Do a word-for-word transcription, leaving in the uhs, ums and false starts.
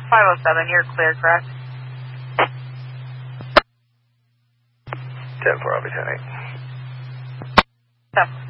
five oh seven, you're clear, correct? ten four, I'll be ten eight. ten.